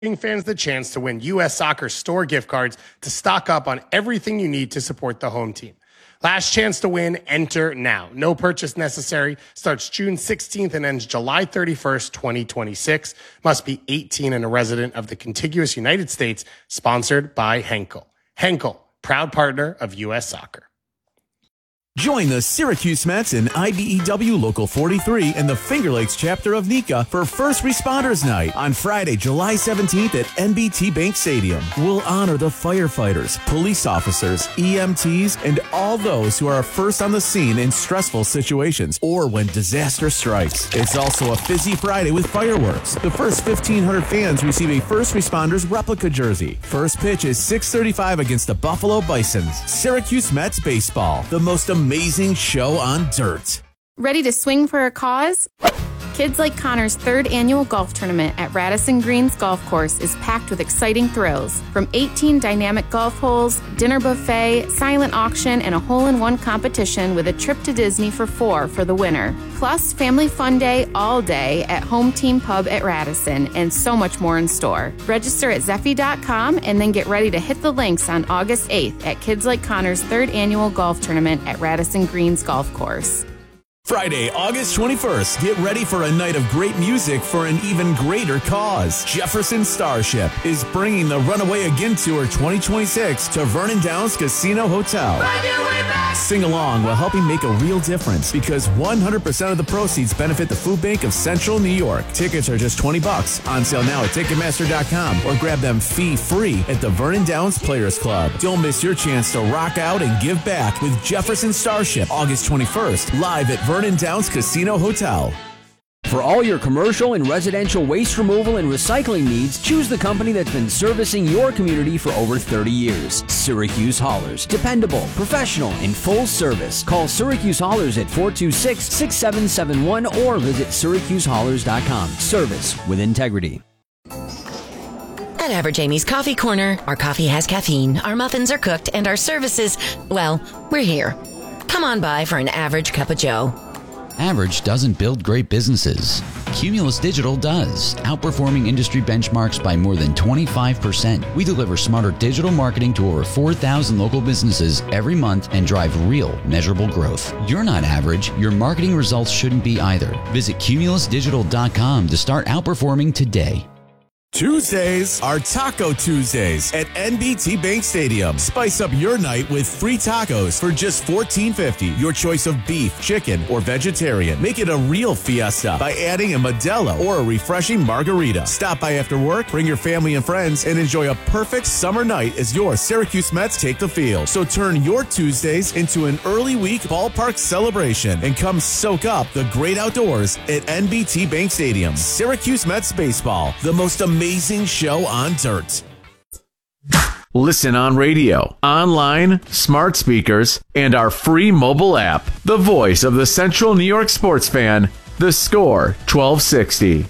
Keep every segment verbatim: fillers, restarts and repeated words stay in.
giving fans the chance to win U S Soccer store gift cards to stock up on everything you need to support the home team. Last chance to win, enter now. No purchase necessary. Starts June sixteenth and ends July thirty-first, twenty twenty-six. Must be eighteen and a resident of the contiguous United States. Sponsored by Henkel. Henkel, proud partner of U S Soccer. Join the Syracuse Mets in I B E W Local forty-three and the Finger Lakes chapter of NECA for First Responders Night on Friday, July seventeenth at N B T Bank Stadium. We'll honor the firefighters, police officers, E M Ts, and all those who are first on the scene in stressful situations or when disaster strikes. It's also a Fizzy Friday with fireworks. The first fifteen hundred fans receive a First Responders replica jersey. First pitch is six thirty-five against the Buffalo Bisons. Syracuse Mets Baseball, the most amazing show on dirt. Ready to swing for a cause? Kids Like Connor's third annual golf tournament at Radisson Greens Golf Course is packed with exciting thrills. From eighteen dynamic golf holes, dinner buffet, silent auction, and a hole-in-one competition with a trip to Disney for four for the winner. Plus, family fun day all day at Home Team Pub at Radisson, and so much more in store. Register at Zeffy dot com and then get ready to hit the links on August eighth at Kids Like Connor's third annual golf tournament at Radisson Greens Golf Course. Friday, August twenty-first, get ready for a night of great music for an even greater cause. Jefferson Starship is bringing the Runaway Again Tour twenty twenty-six to Vernon Downs Casino Hotel. Sing along while helping make a real difference because one hundred percent of the proceeds benefit the Food Bank of Central New York. Tickets are just twenty bucks. On sale now at Ticketmaster dot com or grab them fee-free at the Vernon Downs Players Club. Don't miss your chance to rock out and give back with Jefferson Starship, August twenty-first, live at Vernon Downs Casino Hotel. For all your commercial and residential waste removal and recycling needs, choose the company that's been servicing your community for over thirty years. Syracuse Haulers. Dependable, professional, and full service. Call Syracuse Haulers at four two six, six seven seven one or visit Syracuse Haulers dot com. Service with integrity. At Average Amy's Coffee Corner, our coffee has caffeine, our muffins are cooked, and our services, well, we're here. Come on by for an average cup of joe. Average doesn't build great businesses. Cumulus Digital does, outperforming industry benchmarks by more than twenty-five percent. We deliver smarter digital marketing to over four thousand local businesses every month and drive real, measurable growth. You're not average. Your marketing results shouldn't be either. Visit Cumulus Digital dot com to start outperforming today. Tuesdays are Taco Tuesdays at N B T Bank Stadium. Spice up your night with free tacos for just fourteen fifty. Your choice of beef, chicken, or vegetarian. Make it a real fiesta by adding a Modelo or a refreshing margarita. Stop by after work, bring your family and friends, and enjoy a perfect summer night as your Syracuse Mets take the field. So turn your Tuesdays into an early week ballpark celebration and come soak up the great outdoors at N B T Bank Stadium. Syracuse Mets Baseball, the most amazing Amazing show on dirt. Listen on radio, online, smart speakers, and our free mobile app. The voice of the Central New York sports fan, The Score twelve sixty.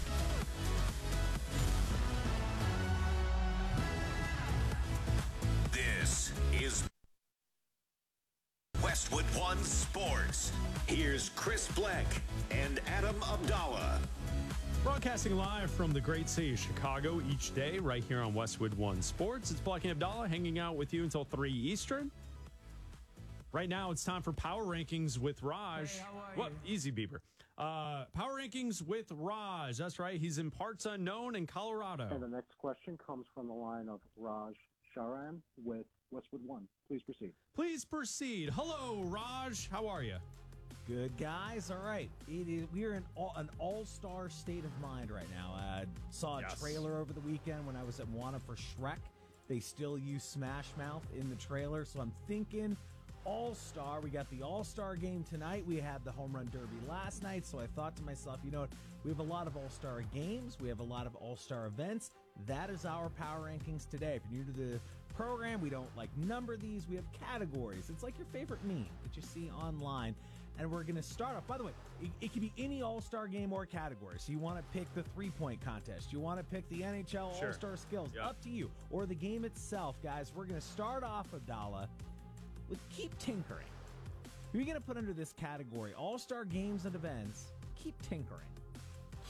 This is Westwood One Sports. Here's Chris Black and Adam Abdallah. Broadcasting live from the great city of Chicago each day right here on Westwood One Sports. It's Black and Abdallah hanging out with you until three Eastern. Right now, it's time for Power Rankings with Raj. Hey, how are what? you? Easy, Bieber. Uh, Power Rankings with Raj. That's right. He's in parts unknown in Colorado. And the next question comes from the line of Raj Sharan with Westwood One. Please proceed. Please proceed. Hello, Raj. How are you? Good, guys. All right. It is. We are in all, an all-star state of mind right now. I saw a Yes. trailer over the weekend when I was at Wanna for Shrek. They still use Smash Mouth in the trailer, so I'm thinking all-star. We got the all-star game tonight. We had the home run derby last night, so I thought to myself, you know what? We have a lot of all-star games. We have a lot of all-star events. That is our power rankings today. If you're new to the program, we don't like number these. We have categories. It's like your favorite meme that you see online. And we're going to start off. By the way, it, it can be any all-star game or category. So you want to pick the three-point contest. You want to pick the N H L Sure. All-Star Skills. Yep. Up to you. Or the game itself, guys. We're going to start off, Abdallah, with keep tinkering. You're going to put under this category All-Star Games and Events, keep tinkering.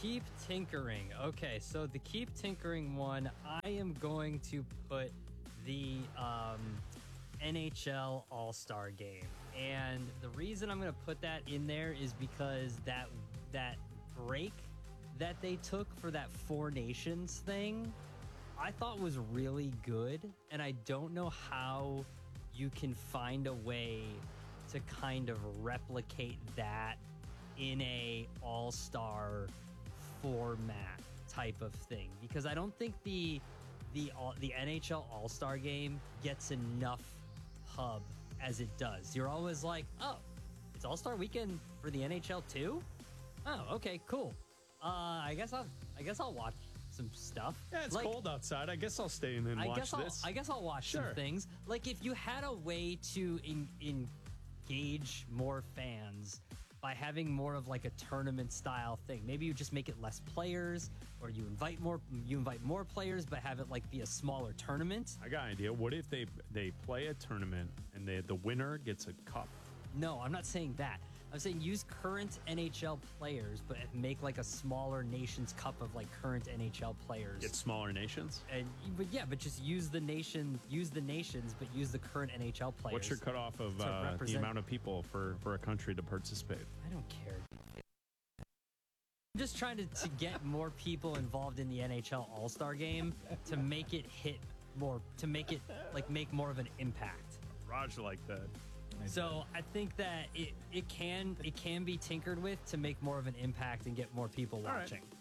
Keep tinkering. Okay, so the keep tinkering one, I am going to put the um, N H L All-Star Game. And the reason I'm going to put that in there is because that that break that they took for that Four Nations thing, I thought was really good. And I don't know how you can find a way to kind of replicate that in a all-star format type of thing, because I don't think the the all, the N H L All-Star Game gets enough pub as it does. You're always like, oh, it's All-Star Weekend for the N H L too? Oh, okay, cool. Uh, I guess I'll I guess I'll watch some stuff. Yeah, it's like, cold outside. I guess I'll stay in and I watch guess I'll, this. I guess I'll watch Sure. some things. Like if you had a way to in, engage more fans by having more of like a tournament style thing. Maybe you just make it less players, or you invite more you invite more players but have it like be a smaller tournament. I got an idea. What if they they play a tournament and they, the winner gets a cup? No, I'm not saying that. I'm saying use current N H L players, but make like a smaller Nations Cup of like current N H L players. Get smaller nations? And but yeah, but just use the nation, use the nations, but use the current N H L players. What's your cutoff of to uh, the represent- amount of people for, for a country to participate? I don't care. I'm just trying to, to get more people involved in the N H L All-Star Game to make it hit more, to make it like make more of an impact. Raj like that. So I think that it, it can it can be tinkered with to make more of an impact and get more people All right. watching.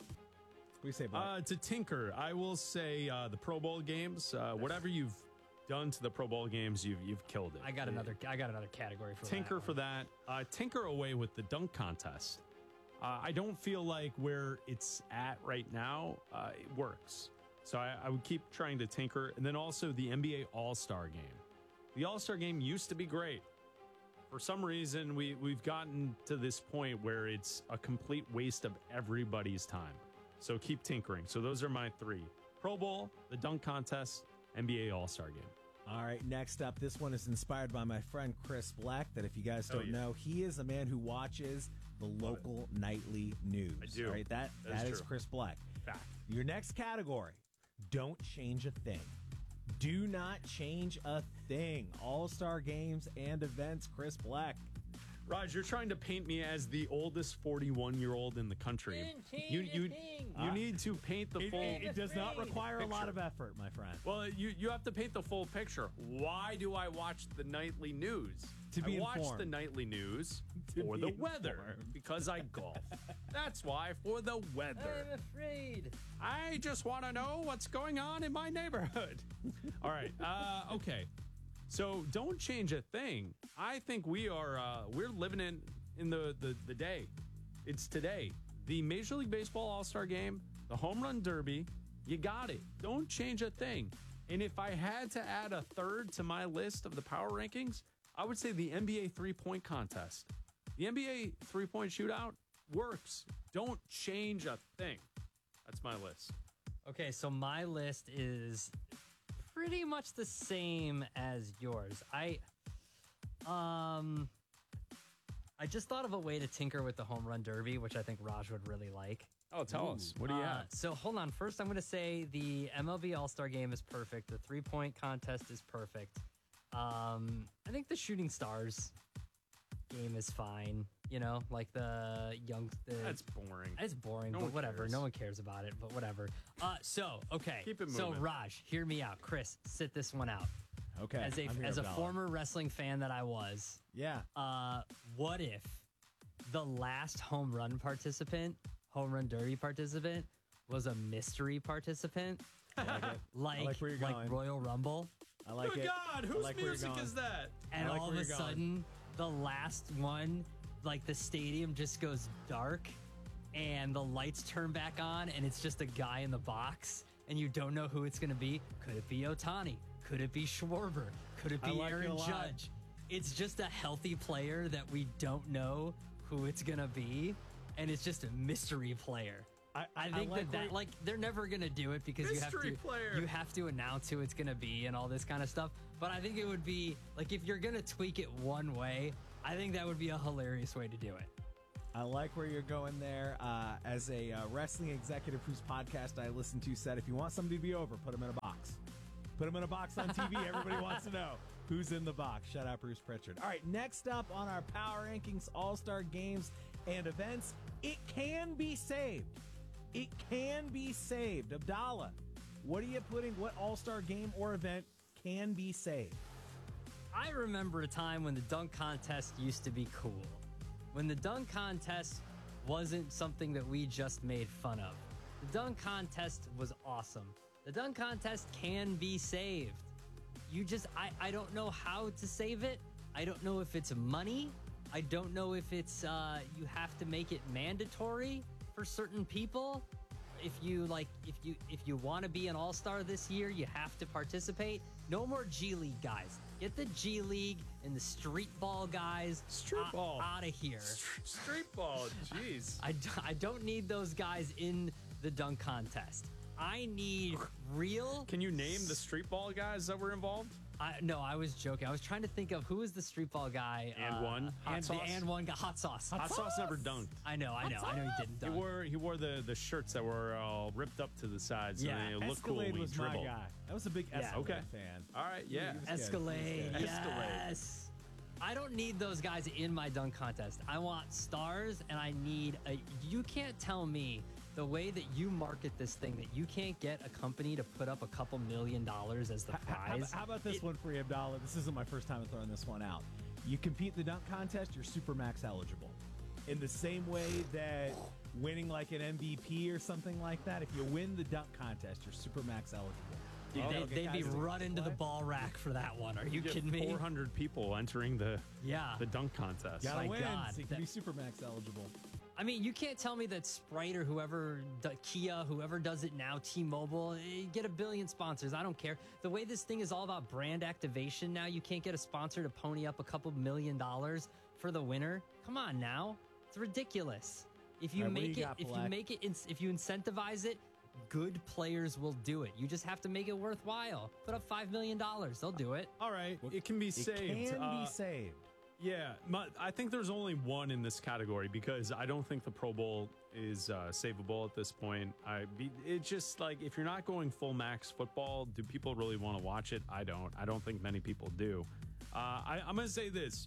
We say Black. Uh, to tinker, I will say uh, the Pro Bowl games. Uh, whatever you've done to the Pro Bowl games, you've you've killed it. I got another I got another category for tinker that for that. Uh, tinker away with the dunk contest. Uh, I don't feel like where it's at right now uh, it works. So I, I would keep trying to tinker, and then also the N B A All-Star Game. The All-Star Game used to be great. For some reason, we, we've gotten to this point where it's a complete waste of everybody's time. So keep tinkering. So those are my three. Pro Bowl, the dunk contest, N B A All-Star Game. All right, next up, this one is inspired by my friend Chris Black, that if you guys Oh, don't yeah. know, he is a man who watches the local nightly news. I do. All right, that, That that is is true. Chris Black. Fact. Your next category, don't change a thing. Do not change a thing. All-Star games and events, Chris Black. Raj, you're trying to paint me as the oldest forty-one-year-old in the country. You you you Ah. need to paint the It, full. it does not require a lot picture. of effort, my friend. Well, you you have to paint the full picture. Why do I watch the nightly news? To be I watch informed. the nightly news To for be the weather informed. because I golf. That's why, for the weather. I'm afraid. I just want to know what's going on in my neighborhood. All right. Uh, okay. So don't change a thing. I think we are uh, we're living in in the, the the day. It's today. The Major League Baseball All-Star Game, the Home Run Derby. You got it. Don't change a thing. And if I had to add a third to my list of the power rankings, I would say the N B A three-point contest. The N B A three-point shootout works. Don't change a thing. That's my list. Okay, so my list is pretty much the same as yours. I um I just thought of a way to tinker with the home run derby, which I think Raj would really like. Oh, tell us. What do you Uh, have? So hold on. First, I'm going to say the M L B All-Star Game is perfect. The three-point contest is perfect. Um, I think the Shooting Stars game is fine. You know, like the young. The, That's boring. It's boring, No but one whatever. cares. No one cares about it, but whatever. Uh, so okay. Keep it So moving. Raj, hear me out. Chris, sit this one out. Okay. As a I'm here, as a Abdallah. former wrestling fan that I was, Yeah. uh, what if the last home run participant, home run derby participant, was a mystery participant? like it. like, I like where you're like going. Royal Rumble. I like Good it. God, I whose like where you're music going. is that? And I like all of where a you're going. sudden, the last one, like the stadium just goes dark and the lights turn back on and it's just a guy in the box and you don't know who it's going to be. Could it be Ohtani? Could it be Schwarber? Could it I be like it a Aaron lot. Judge? It's just a healthy player that we don't know who it's going to be. And it's just a mystery player. I, I think like that, where- that like they're never gonna do it because Mystery you have to player. you have to announce who it's gonna be and all this kind of stuff. But I think it would be like if you're gonna tweak it one way, I think that would be a hilarious way to do it. I like where you're going there. Uh, as a uh, wrestling executive whose podcast I listen to said, if you want somebody to be over, put them in a box. Put them in a box on T V. Everybody wants to know who's in the box. Shout out Bruce Pritchard. All right, next up on our Power Rankings All-Star Games and Events, it can be saved. It can be saved. Abdallah, what are you putting, what All-Star game or event can be saved? I remember a time when the dunk contest used to be cool. When the dunk contest wasn't something that we just made fun of. The dunk contest was awesome. The dunk contest can be saved. You just, I, I don't know how to save it. I don't know if it's money. I don't know if it's, uh, you have to make it mandatory for certain people. If you like, if you if you want to be an all-star this year, you have to participate. No more G League guys. Get the G League and the street ball guys Street o- ball. out of here. Street ball, jeez. I, d- I don't need those guys in the dunk contest. I need real. Can you name the street ball guys that were involved? I, no, I was joking. I was trying to think of who was the street ball guy. And uh, one? Hot and, sauce? The and one guy. Hot sauce. Hot, sauce never dunked. I know, I know. I know he didn't He dunk. wore he wore the, the shirts that were all ripped up to the sides. Yeah. and they looked cool when Escalade he was my dribbled. guy. That was a big Yeah. Escalade Okay. fan. All right, yeah. He was good. He was Escalade. good. Yes. I don't need those guys in my dunk contest. I want stars, and I need a. You can't tell me the way that you market this thing that you can't get a company to put up a couple million dollars as the How, how, prize. how about this It- one for you, Abdallah? This isn't my first time throwing this one out. You compete in the dunk contest, you're Supermax eligible. In the same way that winning like an M V P or something like that, if you win the dunk contest, you're Supermax eligible. Dude, Oh, they, okay, they'd be guys, running to the play? ball rack for that one. Are you You get kidding me? four hundred people entering the Yeah. the dunk contest. Gotta My win, God, so you that- can be Supermax eligible. I mean, you can't tell me that Sprite or whoever, d- Kia, whoever does it now, T-Mobile, eh, get a billion sponsors. I don't care. The way this thing is all about brand activation now, you can't get a sponsor to pony up a couple million dollars for the winner. Come on now, it's ridiculous. If you All right, what do make you it, got, if you Black? make it, ins- if you incentivize it, good players will do it. You just have to make it worthwhile. Put up five million dollars, they'll do it. All right, it can be It saved. can Uh, be saved. Yeah, my, I think there's only one in this category because I don't think the Pro Bowl is uh, savable at this point. I be, it's just like if you're not going full max football, do people really want to watch it? I don't. I don't think many people do. Uh, I, I'm going to say this.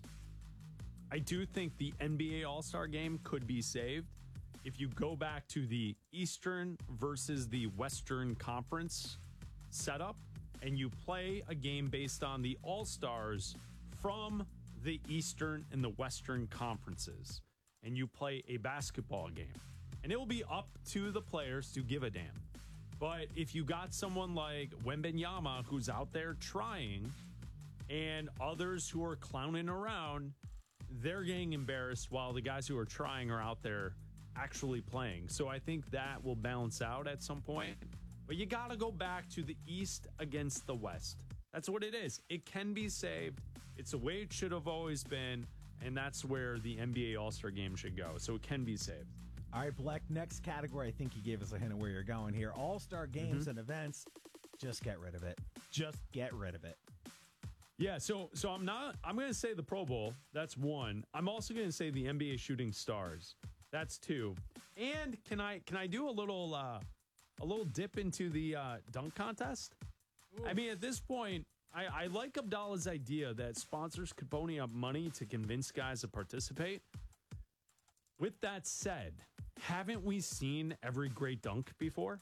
I do think the N B A All-Star Game could be saved if you go back to the Eastern versus the Western Conference setup and you play a game based on the All-Stars from the Eastern and the Western conferences, and you play a basketball game, and it will be up to the players to give a damn. But if you got someone like Wembanyama who's out there trying, and others who are clowning around, they're getting embarrassed while the guys who are trying are out there actually playing. So I think that will balance out at some point. But you got to go back to the East against the West. That's what it is. It can be saved. It's the way it should have always been, and that's where the N B A All-Star Game should go. So it can be saved. All right, Black, next category. I think you gave us a hint of where you're going here. All-Star games Mm-hmm. and events. Just get rid of it. Just get rid of it. Yeah, so so I'm not I'm going to say the Pro Bowl. That's one. I'm also going to say the N B A Shooting Stars. That's two. And can I can I do a little uh, a little dip into the uh, dunk contest? I mean, at this point, I, I like Abdallah's idea that sponsors could pony up money to convince guys to participate. With that said, haven't we seen every great dunk before?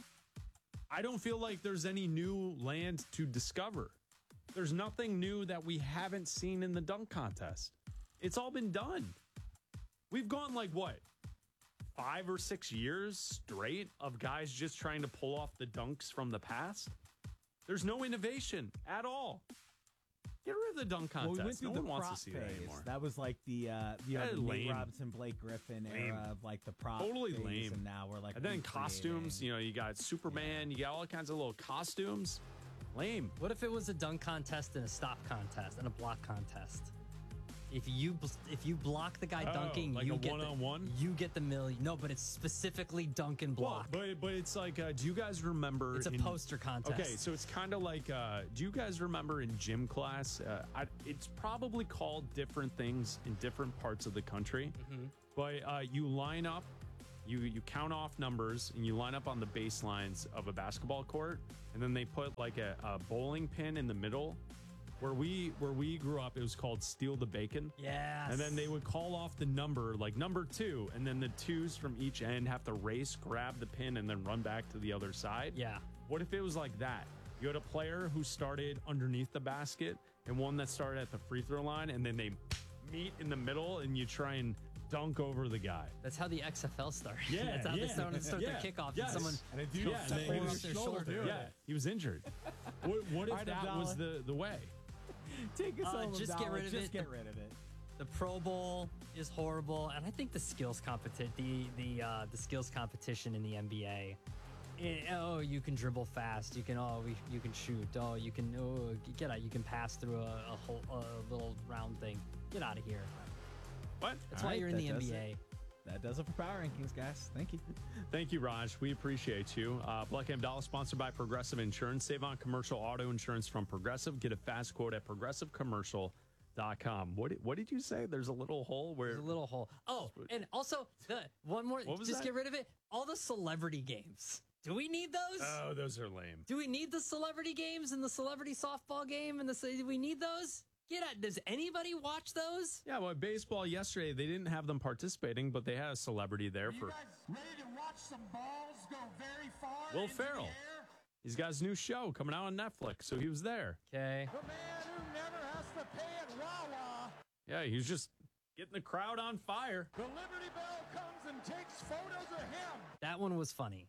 I don't feel like there's any new land to discover. There's nothing new that we haven't seen in the dunk contest. It's all been done. We've gone like what? Five or six years straight of guys just trying to pull off the dunks from the past. There's no innovation at all. Get rid of the dunk contest. Well, we went through no the one wants prop to see phase. that anymore. That was like the uh, you know, Yeah, the Nate lame. Robinson, Blake Griffin Lame. era of like the prop Totally phase, lame. and now we're like And then recreating. costumes, you know, you got Superman, you got all kinds of little costumes. Lame. What if it was a dunk contest and a stop contest and a block contest? If you bl- if you block the guy Oh, dunking, like you a get one-on-one? the, you get the million. No, but it's specifically dunk and block. Well, but but it's like, uh, do you guys remember? It's a in- poster contest. Okay, so it's kind of like, uh, do you guys remember in gym class? Uh, I, it's probably called different things in different parts of the country, Mhm. but uh, you line up, you you count off numbers, and you line up on the baselines of a basketball court, and then they put like a, a bowling pin in the middle. Where we where we grew up, it was called Steal the Bacon. Yes. And then they would call off the number, like number two, and then the twos from each end have to race, grab the pin, and then run back to the other side. Yeah. What if it was like that? You had a player who started underneath the basket and one that started at the free throw line, and then they meet in the middle, and you try and dunk over the guy. That's how the X F L started. Yeah, That's how yeah. they start, start Yeah. their kickoff. Yes. And someone And a dude- tore yeah, and then he up was their shoulder shoulder. doing Yeah, he was injured. What, what if All right, that Abdallah. was the, the way? Take us Uh, home, just get Abdallah. rid of Just it. get The- rid of it. The Pro Bowl is horrible, and I think the skills competition, the the uh, the skills competition in the N B A. eh, oh, you can dribble fast. You can oh, we, you can shoot. Oh, you can oh, get out. You can pass through a, a whole a little round thing. Get out of here. What? That's All why right, you're in that the N does B A. it. That does it for Power Rankings, guys. Thank you. Thank you, Raj. We appreciate you. Uh, Black and Abdallah, sponsored by Progressive Insurance. Save on commercial auto insurance from Progressive. Get a fast quote at progressive commercial dot com. What did, what did you say? There's a little hole where There's a little hole. Oh, and also the one more. What was just that? get rid of it. All the celebrity games. Do we need those? Oh, those are lame. Do we need the celebrity games and the celebrity softball game and the? Do we need those? Get out. Does anybody watch those? Yeah, well, baseball yesterday, they didn't have them participating, but they had a celebrity there for Ready to watch some balls go very far? Will into Ferrell. the air? He's got his new show coming out on Netflix, so he was there. Okay. The man who never has to pay at Wawa. Yeah, he was just getting the crowd on fire. The Liberty Bell comes and takes photos of him. That one was funny.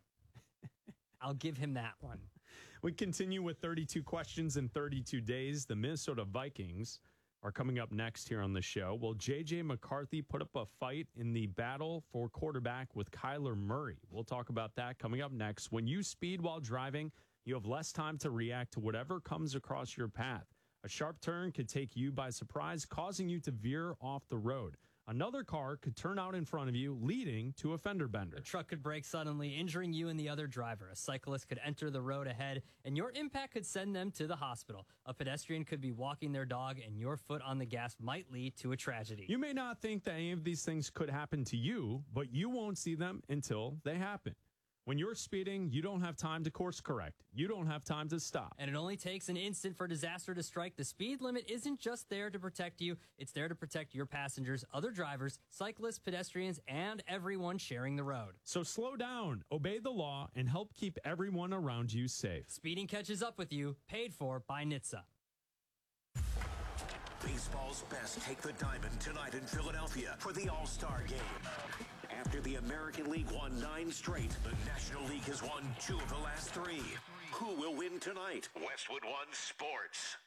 I'll give him that one. We continue with thirty-two questions in thirty-two days. The Minnesota Vikings are coming up next here on the show. Will J J McCarthy put up a fight in the battle for quarterback with Kyler Murray? We'll talk about that coming up next. When you speed while driving, you have less time to react to whatever comes across your path. A sharp turn could take you by surprise, causing you to veer off the road. Another car could turn out in front of you, leading to a fender bender. A truck could brake suddenly, injuring you and the other driver. A cyclist could enter the road ahead, and your impact could send them to the hospital. A pedestrian could be walking their dog, and your foot on the gas might lead to a tragedy. You may not think that any of these things could happen to you, but you won't see them until they happen. When you're speeding, you don't have time to course correct. You don't have time to stop. And it only takes an instant for disaster to strike. The speed limit isn't just there to protect you. It's there to protect your passengers, other drivers, cyclists, pedestrians, and everyone sharing the road. So slow down, obey the law, and help keep everyone around you safe. Speeding catches up with you, paid for by N H T S A. Baseball's best take the diamond tonight in Philadelphia for the All-Star Game. After the American League won nine straight, the National League has won two of the last three. Who will win tonight? Westwood One Sports.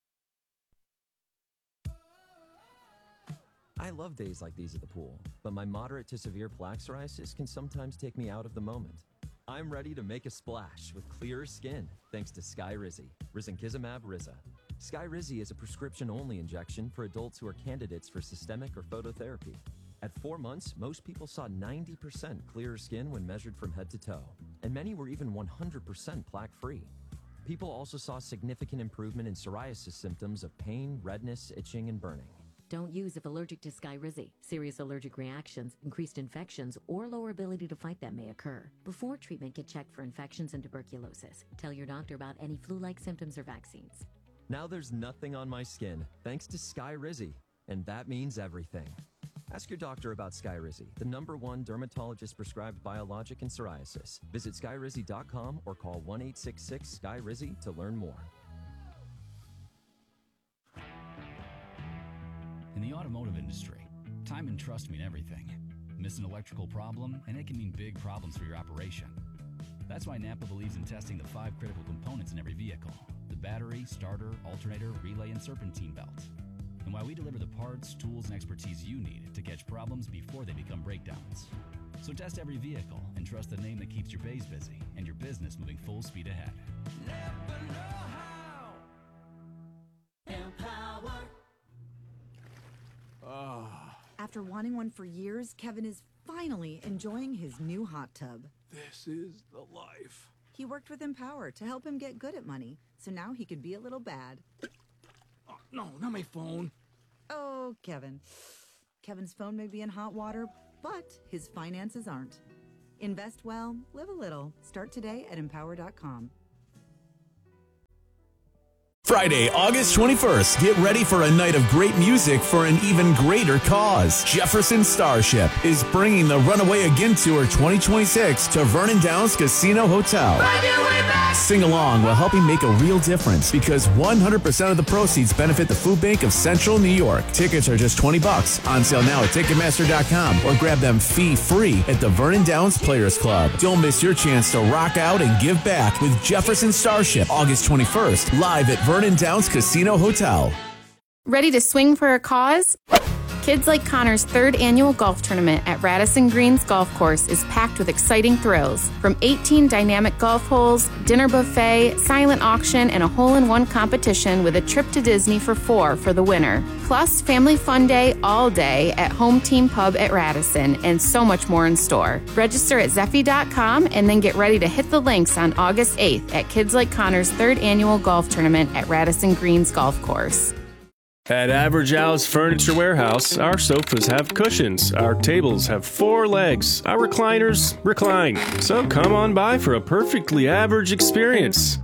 I love days like these at the pool, but my moderate to severe plaque psoriasis can sometimes take me out of the moment. I'm ready to make a splash with clearer skin thanks to Skyrizi, Risankizumab Riza. Skyrizi is a prescription-only injection for adults who are candidates for systemic or phototherapy. At four months, most people saw ninety percent clearer skin when measured from head to toe, and many were even one hundred percent plaque-free. People also saw significant improvement in psoriasis symptoms of pain, redness, itching, and burning. Don't use if allergic to Skyrizi. Serious allergic reactions, increased infections, or lower ability to fight them may occur. Before treatment, get checked for infections and tuberculosis. Tell your doctor about any flu-like symptoms or vaccines. Now there's nothing on my skin thanks to Skyrizi, and that means everything. Ask your doctor about Skyrizi, the number one dermatologist-prescribed biologic in psoriasis. Visit skyrizi dot com or call one eight six six Sky Rizzi to learn more. In the automotive industry, time and trust mean everything. Miss an electrical problem, and it can mean big problems for your operation. That's why Napa believes in testing the five critical components in every vehicle: the battery, starter, alternator, relay, and serpentine belt. And why we deliver the parts, tools, and expertise you need to catch problems before they become breakdowns. So test every vehicle and trust the name that keeps your bays busy and your business moving full speed ahead. Never know how. Empower. After wanting one for years, Kevin is finally enjoying his new hot tub. This is the life. He worked with Empower to help him get good at money, so now he can be a little bad. Oh, no, not my phone. Oh, Kevin. Kevin's phone may be in hot water, but his finances aren't. Invest well, live a little. Start today at empower dot com. Friday, August twenty-first. Get ready for a night of great music for an even greater cause. Jefferson Starship is bringing the Runaway Again Tour twenty twenty-six to Vernon Downs Casino Hotel. Sing along while helping make a real difference because one hundred percent of the proceeds benefit the Food Bank of Central New York. Tickets are just twenty bucks. On sale now at Ticketmaster dot com or grab them fee-free at the Vernon Downs Players Club. Don't miss your chance to rock out and give back with Jefferson Starship, August twenty-first, live at Vernon Downs Casino Hotel. Ready to swing for a cause? Kids Like Connor's third annual golf tournament at Radisson Greens Golf Course is packed with exciting thrills. From eighteen dynamic golf holes, dinner buffet, silent auction, and a hole-in-one competition with a trip to Disney for four for the winner. Plus, family fun day all day at Home Team Pub at Radisson, and so much more in store. Register at Zeffy dot com and then get ready to hit the links on August eighth at Kids Like Connor's third annual golf tournament at Radisson Greens Golf Course. At Average Al's Furniture Warehouse, our sofas have cushions, our tables have four legs, our recliners recline. So come on by for a perfectly average experience.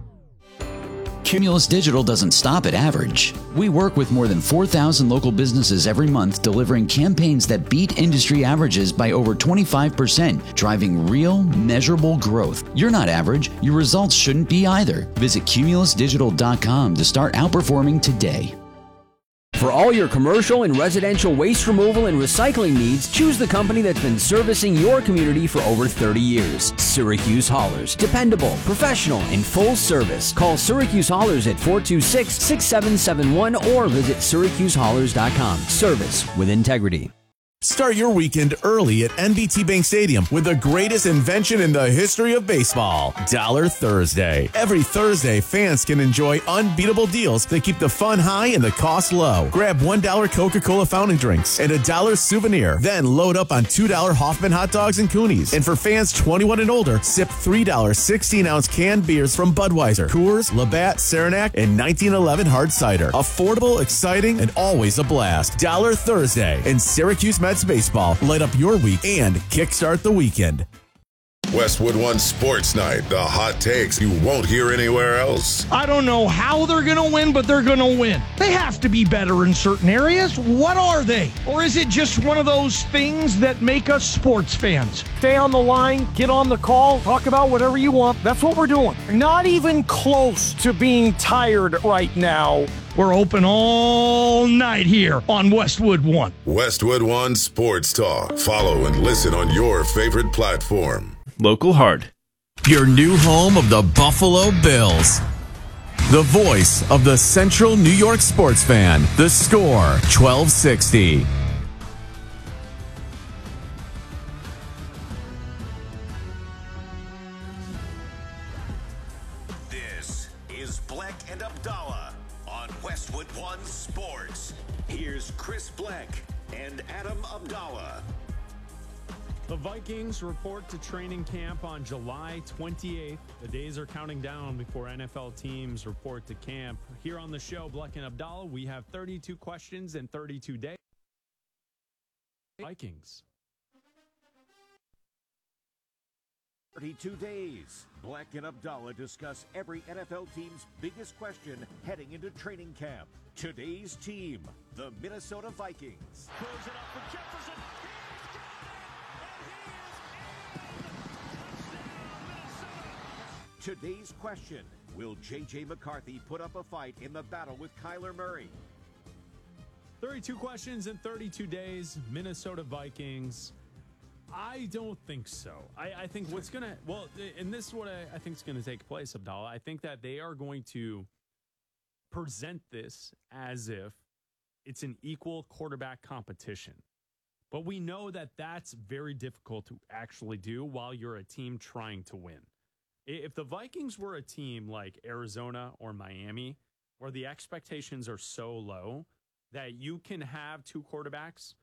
Cumulus Digital doesn't stop at average. We work with more than four thousand local businesses every month, delivering campaigns that beat industry averages by over twenty-five percent, driving real, measurable growth. You're not average. Your results shouldn't be either. Visit cumulus digital dot com to start outperforming today. For all your commercial and residential waste removal and recycling needs, choose the company that's been servicing your community for over thirty years. Syracuse Haulers. Dependable, professional, and full service. Call Syracuse Haulers at four two six, six seven seven one or visit syracuse haulers dot com. Service with integrity. Start your weekend early at N B T Bank Stadium with the greatest invention in the history of baseball, Dollar Thursday. Every Thursday, fans can enjoy unbeatable deals that keep the fun high and the cost low. Grab one dollar Coca-Cola fountain drinks and a dollar souvenir. Then load up on two dollar Hoffman hot dogs and Coonies. And for fans twenty-one and older, sip three dollar sixteen ounce canned beers from Budweiser, Coors, Labatt, Saranac, and nineteen eleven hard cider. Affordable, exciting, and always a blast. Dollar Thursday in Syracuse Mets baseball. Light up your week and kickstart the weekend. Westwood One Sports Night, the hot takes you won't hear anywhere else. I don't know how they're going to win, but they're going to win. They have to be better in certain areas. What are they? Or is it just one of those things that make us sports fans? Stay on the line, get on the call, talk about whatever you want. That's what we're doing. Not even close to being tired right now. We're open all night here on Westwood One. Westwood One Sports Talk. Follow and listen on your favorite platform. Local hard. Your new home of the Buffalo Bills. The voice of the Central New York sports fan. The Score, twelve sixty. This is Black and Abdallah on Westwood One Sports. Here's Chris Black and Adam Abdallah. The Vikings report to training camp on July twenty-eighth. The days are counting down before N F L teams report to camp. Here on the show, Black and Abdallah, we have thirty-two questions in thirty-two days. Vikings. thirty-two days. Black and Abdallah discuss every N F L team's biggest question heading into training camp. Today's team, the Minnesota Vikings. Throws it up for Jefferson. Today's question, will J J McCarthy put up a fight in the battle with Kyler Murray? thirty-two questions in thirty-two days. Minnesota Vikings. I don't think so. I, I think what's going to, well, and this is what I, I think is going to take place, Abdallah. I think that they are going to present this as if it's an equal quarterback competition. But we know that that's very difficult to actually do while you're a team trying to win. If the Vikings were a team like Arizona or Miami, where the expectations are so low that you can have two quarterbacks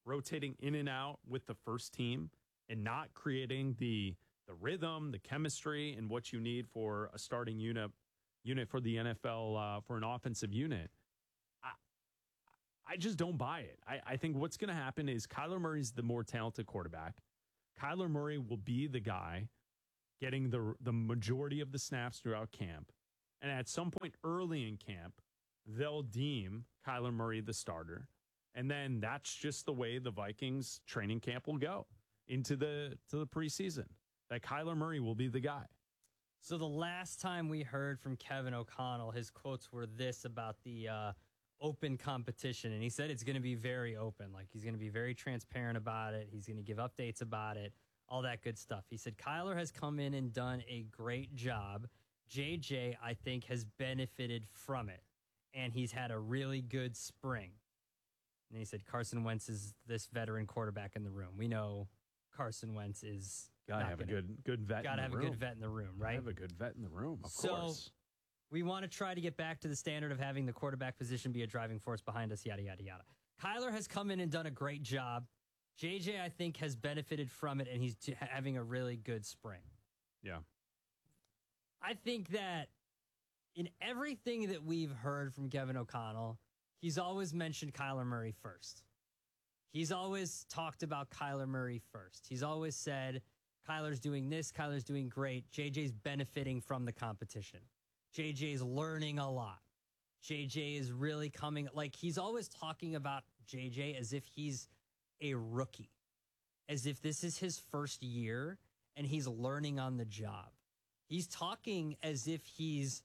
rotating in and out with the first team and not creating the the rhythm, the chemistry, and what you need for a starting unit unit for the N F L uh, for an offensive unit, I, I just don't buy it. I, I think what's going to happen is Kyler Murray's the more talented quarterback. Kyler Murray will be the guy getting the the majority of the snaps throughout camp. And at some point early in camp, they'll deem Kyler Murray the starter. And then that's just the way the Vikings training camp will go into the to the preseason. That Kyler Murray will be the guy. So the last time we heard from Kevin O'Connell, his quotes were this about the uh, open competition. And he said it's going to be very open. Like, he's going to be very transparent about it. He's going to give updates about it, all that good stuff. He said Kyler has come in and done a great job. J J, I think, has benefited from it. And he's had a really good spring. And he said Carson Wentz is this veteran quarterback in the room. We know Carson Wentz is Gotta have gonna, a good good vet. Gotta in the have room. a good vet in the room, right? Have a good vet in the room, of so, course. We want to try to get back to the standard of having the quarterback position be a driving force behind us, yada, yada, yada. Kyler has come in and done a great job. J J, I think, has benefited from it, and he's t- having a really good spring. Yeah. I think that in everything that we've heard from Kevin O'Connell, he's always mentioned Kyler Murray first. He's always talked about Kyler Murray first. He's always said, Kyler's doing this, Kyler's doing great. J J's benefiting from the competition. J J's learning a lot. J J is really coming, like, he's always talking about J J as if he's a rookie, as if this is his first year and he's learning on the job. He's talking as if he's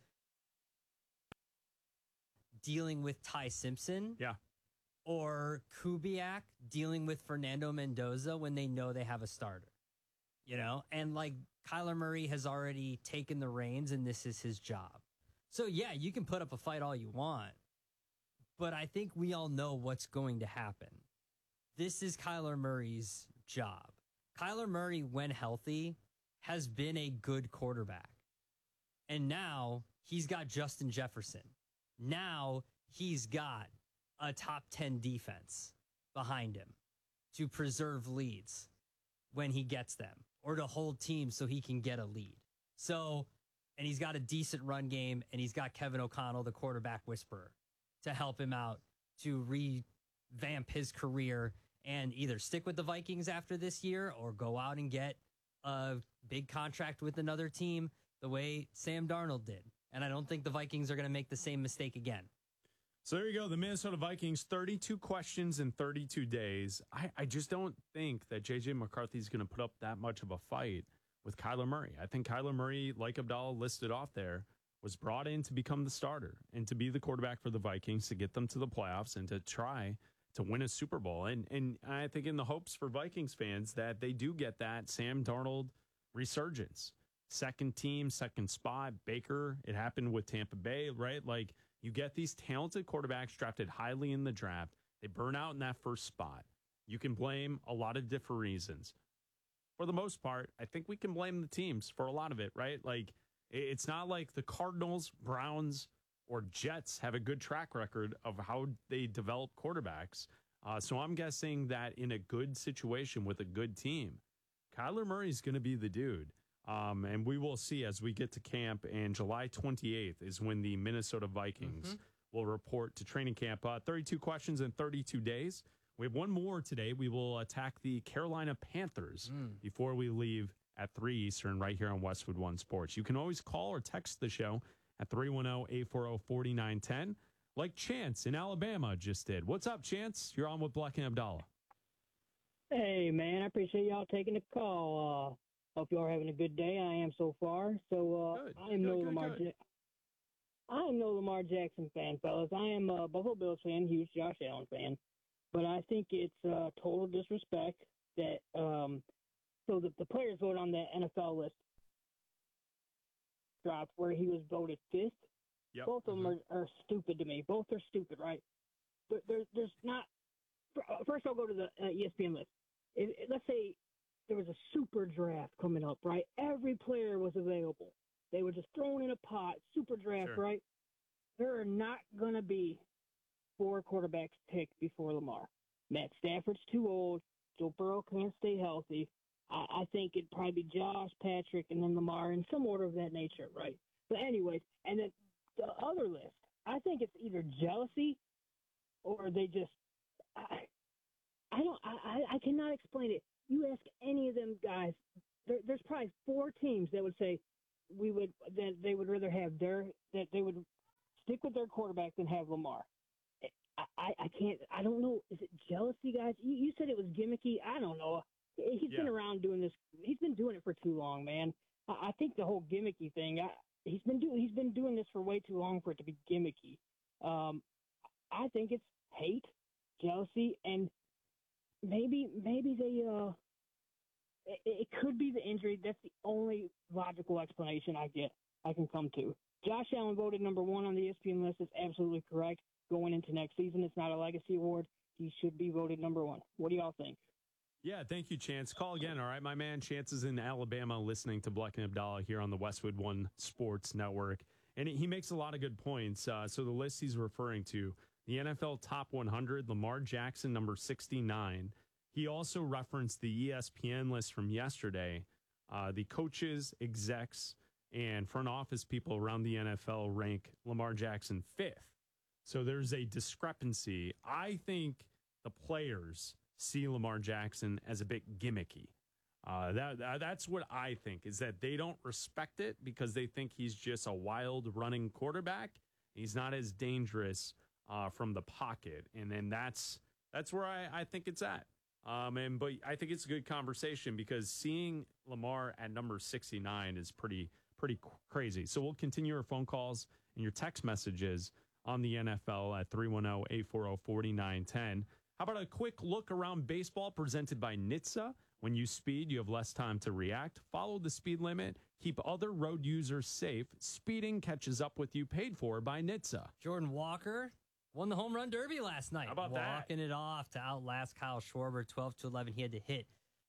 dealing with Ty Simpson. Yeah. Or Kubiak dealing with Fernando Mendoza when they know they have a starter. You know, and like Kyler Murray has already taken the reins and this is his job. So, yeah, you can put up a fight all you want, but I think we all know what's going to happen. This is Kyler Murray's job. Kyler Murray, when healthy, has been a good quarterback. And now he's got Justin Jefferson. Now he's got a top ten defense behind him to preserve leads when he gets them, or to hold teams so he can get a lead. So, and he's got a decent run game, and he's got Kevin O'Connell, the quarterback whisperer, to help him out to revamp his career and either stick with the Vikings after this year or go out and get a big contract with another team the way Sam Darnold did. And I don't think the Vikings are going to make the same mistake again. So there you go. The Minnesota Vikings, thirty-two questions in thirty-two days. I, I just don't think that J J McCarthy is going to put up that much of a fight with Kyler Murray. I think Kyler Murray, like Abdallah listed off there, was brought in to become the starter and to be the quarterback for the Vikings, to get them to the playoffs and to try to win a Super Bowl. And, and I think in the hopes for Vikings fans that they do get that Sam Darnold resurgence. Second team, second spot, Baker. It happened with Tampa Bay, right? Like, you get these talented quarterbacks drafted highly in the draft. They burn out in that first spot. You can blame a lot of different reasons. For the most part, I think we can blame the teams for a lot of it, right? Like, it's not like the Cardinals, Browns, or Jets have a good track record of how they develop quarterbacks. Uh, so I'm guessing that in a good situation with a good team, Kyler Murray's going to be the dude. Um, and we will see as we get to camp, and July twenty-eighth is when the Minnesota Vikings mm-hmm. will report to training camp. Uh, thirty-two questions in thirty-two days. We have one more today. We will attack the Carolina Panthers mm. before we leave at three Eastern right here on Westwood One Sports. You can always call or text the show at three one zero, eight four zero, four nine one zero, like Chance in Alabama just did. What's up, Chance? You're on with Black and Abdallah. Hey, man, I appreciate y'all taking the call. Uh, Hope you are having a good day. I am so far. So uh, I am no Lamar. Ja- I am no Lamar Jackson fan, fellas. I am a Buffalo Bills fan, huge Josh Allen fan. But I think it's uh, total disrespect that um, so the, the players vote on the N F L list dropped where he was voted fifth. Yep. Both of them mm-hmm. are, are stupid to me. Both are stupid, right? But there, there's not. First, I'll go to the uh, E S P N list. If, let's say there was a super draft coming up, right? Every player was available. They were just thrown in a pot, super draft, sure. right? There are not going to be four quarterbacks picked before Lamar. Matt Stafford's too old. Joe Burrow can't stay healthy. I, I think it'd probably be Josh, Patrick, and then Lamar in some order of that nature, right? But anyways, and then the other list, I think it's either jealousy or they just I, I don't I, I cannot explain it. You ask any of them guys, there, there's probably four teams that would say we would that they would rather have their that they would stick with their quarterback than have Lamar. I, I, I can't I don't know. Is it jealousy, guys? You, you said it was gimmicky. I don't know. He's yeah. been around doing this. He's been doing it for too long, man. I, I think the whole gimmicky thing. I, he's been doing he's been doing this for way too long for it to be gimmicky. Um, I think it's hate, jealousy, and maybe maybe they uh it, it could be the injury. That's the only logical explanation I get I can come to. Josh Allen voted number one on the E S P N list. Is absolutely correct. Going into next season, it's not a legacy award. He should be voted number one. What do y'all think? Yeah, thank you, Chance. Call again, all right? My man Chance is in Alabama listening to Bleck and Abdallah here on the Westwood One Sports Network. And he makes a lot of good points. Uh, so the list he's referring to, the N F L Top one hundred, Lamar Jackson, number sixty-nine. He also referenced the E S P N list from yesterday. Uh, the coaches, execs, and front office people around the N F L rank Lamar Jackson fifth. So there's a discrepancy. I think the players see Lamar Jackson as a bit gimmicky. Uh, that, that that's what I think, is that they don't respect it because they think he's just a wild running quarterback. He's not as dangerous uh, from the pocket, and then that's that's where I, I think it's at. Um, and but I think it's a good conversation because seeing Lamar at number sixty-nine is pretty pretty crazy. So we'll continue our phone calls and your text messages on the N F L at three one zero, eight four zero, four nine one zero. How about a quick look around baseball presented by N H T S A? When you speed, you have less time to react. Follow the speed limit. Keep other road users safe. Speeding catches up with you, paid for by N H T S A. Jordan Walker won the home run derby last night. How about Walking that? Walking it off to outlast Kyle Schwarber, twelve to eleven. He had to hit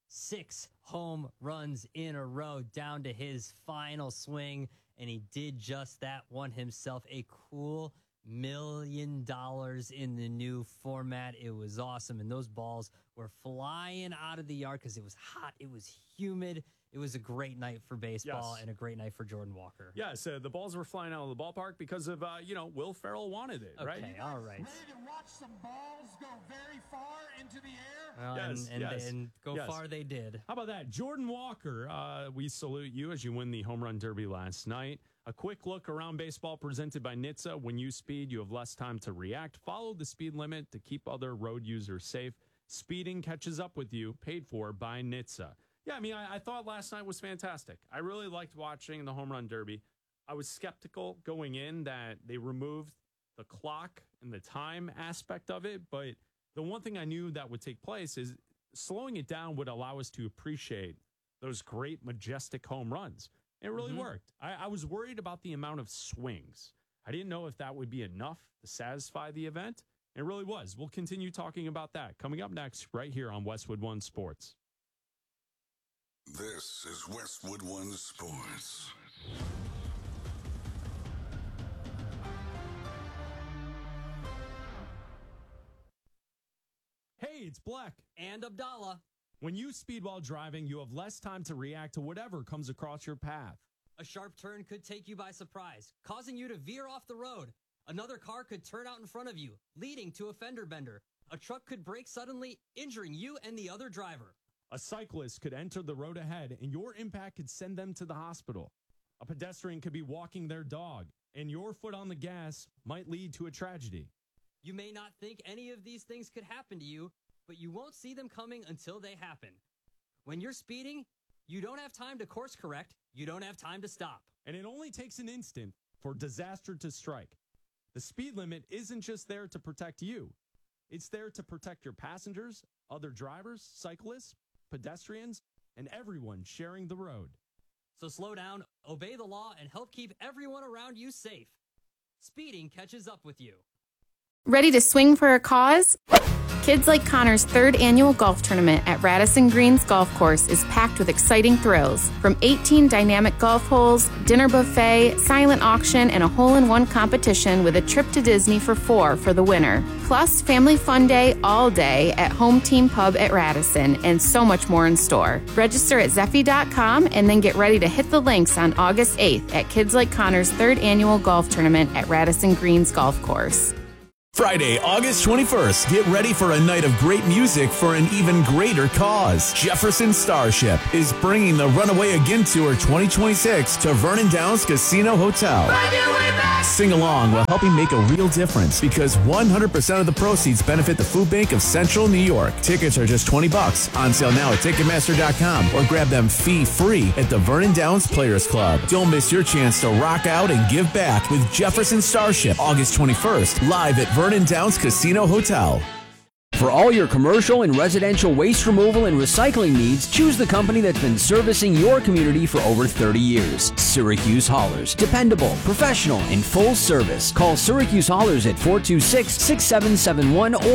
six home runs in a row down to his final swing, and he did just that. Won himself a cool million dollars in the new format. It was awesome, and those balls were flying out of the yard because it was hot, it was humid. It was a great night for baseball Yes. and a great night for Jordan Walker. Yeah, so the balls were flying out of the ballpark because of, uh, you know, Will Ferrell wanted it, right? Okay, all right. Ready to watch some balls go very far into the air? Well, Yes, and, and, yes, and go yes. far they did. How about that? Jordan Walker, uh, we salute you as you win the home run derby last night. A quick look around baseball presented by N H T S A. When you speed, you have less time to react. Follow the speed limit to keep other road users safe. Speeding catches up with you, paid for by N H T S A. Yeah, I mean, I, I thought last night was fantastic. I really liked watching the home run derby. I was skeptical going in that they removed the clock and the time aspect of it, but the one thing I knew that would take place is slowing it down would allow us to appreciate those great, majestic home runs. It really Mhm. worked. I, I was worried about the amount of swings. I didn't know if that would be enough to satisfy the event. It really was. We'll continue talking about that coming up next right here on Westwood One Sports. This is Westwood One Sports. Hey, it's Bleck. And Abdallah. When you speed while driving, you have less time to react to whatever comes across your path. A sharp turn could take you by surprise, causing you to veer off the road. Another car could turn out in front of you, leading to a fender bender. A truck could brake suddenly, injuring you and the other driver. A cyclist could enter the road ahead, and your impact could send them to the hospital. A pedestrian could be walking their dog, and your foot on the gas might lead to a tragedy. You may not think any of these things could happen to you, but you won't see them coming until they happen. When you're speeding, you don't have time to course correct. You don't have time to stop. And it only takes an instant for disaster to strike. The speed limit isn't just there to protect you. It's there to protect your passengers, other drivers, cyclists, pedestrians, and everyone sharing the road. So slow down, obey the law, and help keep everyone around you safe. Speeding catches up with you. Ready to swing for a cause? Kids Like Connor's third annual golf tournament at Radisson Greens Golf Course is packed with exciting thrills. From eighteen dynamic golf holes, dinner buffet, silent auction, and a hole-in-one competition with a trip to Disney for four for the winner. Plus, family fun day all day at Home Team Pub at Radisson, and so much more in store. Register at Zeffy dot com and then get ready to hit the links on August eighth at Kids Like Connor's third annual golf tournament at Radisson Greens Golf Course. Friday, August twenty-first, get ready for a night of great music for an even greater cause. Jefferson Starship is bringing the Runaway Again Tour twenty twenty-six to Vernon Downs Casino Hotel. Sing along while helping make a real difference because one hundred percent of the proceeds benefit the Food Bank of Central New York. Tickets are just twenty bucks on sale now at Ticketmaster dot com or grab them fee-free at the Vernon Downs Players Club. Don't miss your chance to rock out and give back with Jefferson Starship August twenty-first, live at Vernon Downs Casino Hotel. For all your commercial and residential waste removal and recycling needs, choose the company that's been servicing your community for over thirty years. Syracuse Haulers. Dependable, professional, and full service. Call Syracuse Haulers at four two six, six seven seven one or